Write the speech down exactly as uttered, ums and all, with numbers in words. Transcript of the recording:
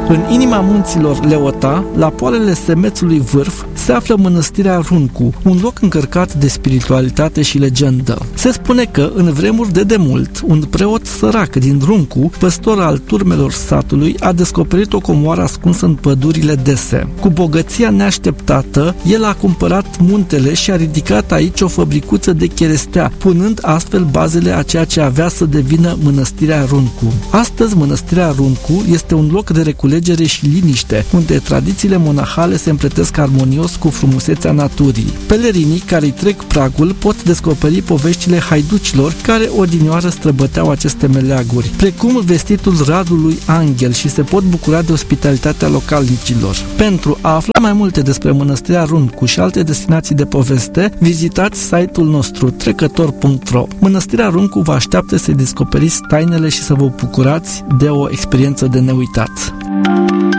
În inima munților Leota, la poalele semețului vârf, se află mănăstirea Runcu, un loc încărcat de spiritualitate și legendă. Se spune că, în vremuri de demult, un preot sărac din Runcu, păstor al turmelor satului, a descoperit o comoară ascunsă în pădurile dese. Cu bogăția neașteptată, el a cumpărat muntele și a ridicat aici o fabricuță de cherestea, punând astfel bazele a ceea ce avea să devină mănăstirea Runcu. Astăzi, mănăstirea Runcu este un loc de reculegere și liniște, unde tradițiile monahale se împletesc armonios cu frumusețea naturii. Pelerinii care îi trec pragul pot descoperi poveștile haiducilor care odinioară străbăteau aceste meleaguri, precum vestitul Radului Anghel, și se pot bucura de ospitalitatea localnicilor. Pentru a afla mai multe despre mănăstirea Runcu și alte destinații de poveste, vizitați site-ul nostru trecător punct ro. Mănăstirea Runcu vă așteaptă să descoperiți tainele și să vă bucurați de o experiență de neuitat.